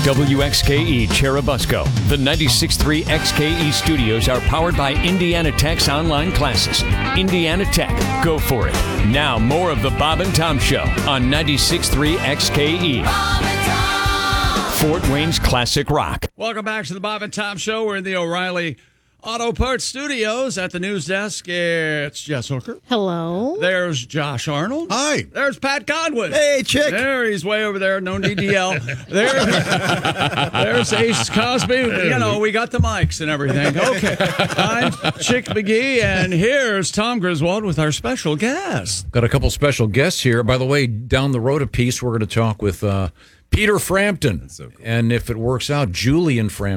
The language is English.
WXKE Cherubusco. The 96.3 XKE studios are powered by Indiana Tech's online classes. Indiana Tech, go for it. Now, more of the Bob and Tom Show on 96.3 XKE. Fort Wayne's Classic Rock. Welcome back to the Bob and Tom Show. We're in the O'Reilly Auto Parts Studios. At the news desk, it's Jess Hooker. Hello. There's Josh Arnold. Hi. There's Pat Godwin. Hey, chick. There, he's way over there. No need to yell. There's Ace Cosby. You know, we got the mics and everything. Okay. I'm Chick McGee, and here's Tom Griswold with our special guest. Got a couple special guests here. By the way, down the road a piece, we're going to talk with Peter Frampton. So cool. And if it works out, Julian Frampton.